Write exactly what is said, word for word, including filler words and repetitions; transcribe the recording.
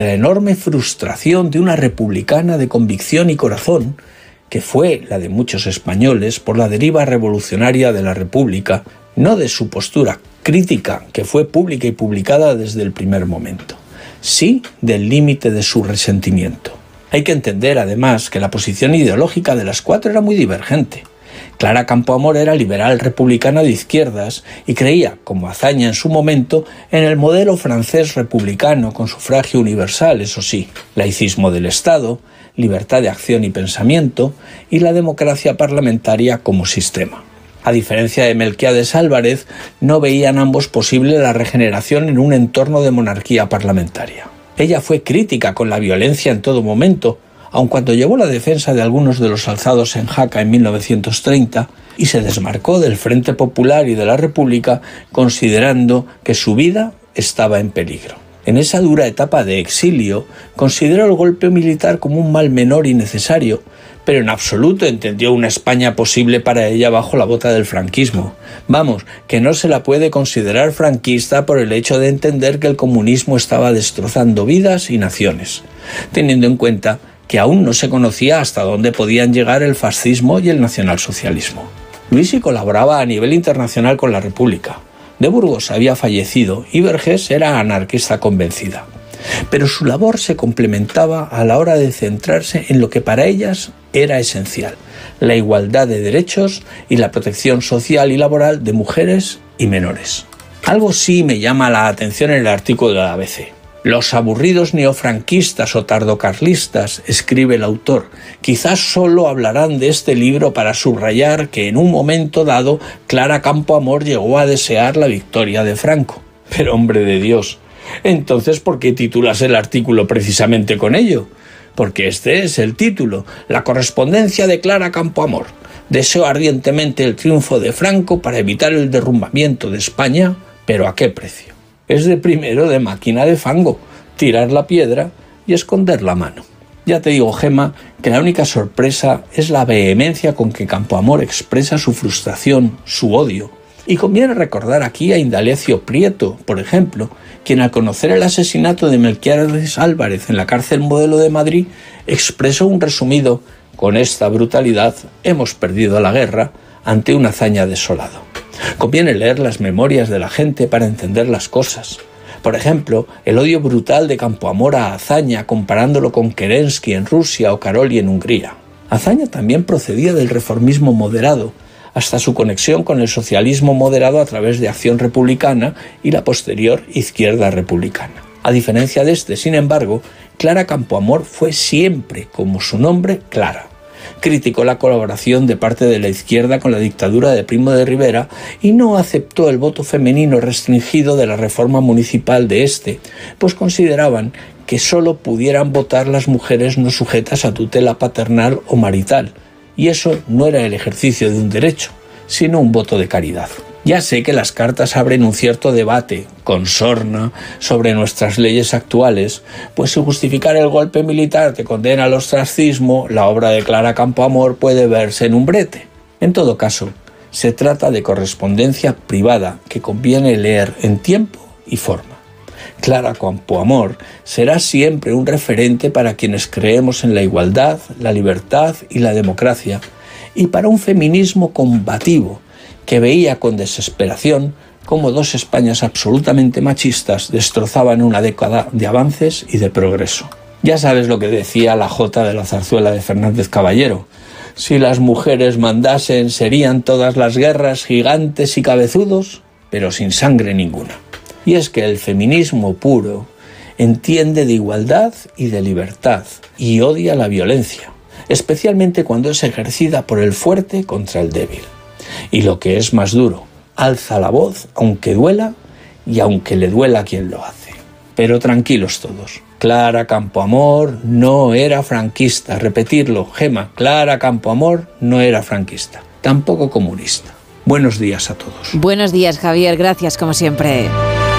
la enorme frustración de una republicana de convicción y corazón, que fue la de muchos españoles por la deriva revolucionaria de la República, no de su postura crítica, que fue pública y publicada desde el primer momento, sí del límite de su resentimiento. Hay que entender, además, que la posición ideológica de las cuatro era muy divergente. Clara Campoamor era liberal republicana de izquierdas y creía, como Azaña en su momento, en el modelo francés republicano con sufragio universal, eso sí, laicismo del Estado, libertad de acción y pensamiento y la democracia parlamentaria como sistema. A diferencia de Melquiades Álvarez, no veían ambos posible la regeneración en un entorno de monarquía parlamentaria. Ella fue crítica con la violencia en todo momento, aun cuando llevó la defensa de algunos de los alzados en Jaca en mil novecientos treinta y se desmarcó del Frente Popular y de la República considerando que su vida estaba en peligro. En esa dura etapa de exilio, consideró el golpe militar como un mal menor y necesario, pero en absoluto entendió una España posible para ella bajo la bota del franquismo. Vamos, que no se la puede considerar franquista por el hecho de entender que el comunismo estaba destrozando vidas y naciones, teniendo en cuenta que aún no se conocía hasta dónde podían llegar el fascismo y el nacionalsocialismo. Luisi colaboraba a nivel internacional con la República. De Burgos había fallecido y Vergés era anarquista convencida. Pero su labor se complementaba a la hora de centrarse en lo que para ellas era esencial: la igualdad de derechos y la protección social y laboral de mujeres y menores. Algo sí me llama la atención en el artículo de la A B C. Los aburridos neofranquistas o tardocarlistas, escribe el autor, quizás solo hablarán de este libro para subrayar que en un momento dado Clara Campoamor llegó a desear la victoria de Franco. Pero hombre de Dios, entonces ¿por qué titulas el artículo precisamente con ello? Porque este es el título: La correspondencia de Clara Campoamor. Deseo ardientemente el triunfo de Franco para evitar el derrumbamiento de España, pero ¿a qué precio? Es de primero de máquina de fango, tirar la piedra y esconder la mano. Ya te digo, Gema, que la única sorpresa es la vehemencia con que Campoamor expresa su frustración, su odio. Y conviene recordar aquí a Indalecio Prieto, por ejemplo, quien al conocer el asesinato de Melquiades Álvarez en la cárcel Modelo de Madrid, expresó un resumido: con esta brutalidad hemos perdido la guerra ante una hazaña desolada. Conviene leer las memorias de la gente para entender las cosas. Por ejemplo, el odio brutal de Campoamor a Azaña, comparándolo con Kerensky en Rusia o Karolyi en Hungría. Azaña también procedía del reformismo moderado, hasta su conexión con el socialismo moderado a través de Acción Republicana y la posterior Izquierda Republicana. A diferencia de este, sin embargo, Clara Campoamor fue siempre, como su nombre, Clara. Criticó la colaboración de parte de la izquierda con la dictadura de Primo de Rivera y no aceptó el voto femenino restringido de la reforma municipal de este, pues consideraban que solo pudieran votar las mujeres no sujetas a tutela paternal o marital, y eso no era el ejercicio de un derecho, sino un voto de caridad. Ya sé que las cartas abren un cierto debate, con sorna, sobre nuestras leyes actuales, pues si justificar el golpe militar te condena al ostracismo, la obra de Clara Campoamor puede verse en un brete. En todo caso, se trata de correspondencia privada que conviene leer en tiempo y forma. Clara Campoamor será siempre un referente para quienes creemos en la igualdad, la libertad y la democracia, y para un feminismo combativo que veía con desesperación cómo dos Españas absolutamente machistas destrozaban una década de avances y de progreso. Ya sabes lo que decía la jota de la zarzuela de Fernández Caballero: si las mujeres mandasen, serían todas las guerras gigantes y cabezudos, pero sin sangre ninguna. Y es que el feminismo puro entiende de igualdad y de libertad y odia la violencia, especialmente cuando es ejercida por el fuerte contra el débil. Y lo que es más duro, alza la voz aunque duela y aunque le duela a quien lo hace. Pero tranquilos todos, Clara Campoamor no era franquista. Repetirlo, Gema, Clara Campoamor no era franquista, tampoco comunista. Buenos días a todos. Buenos días, Javier, gracias como siempre.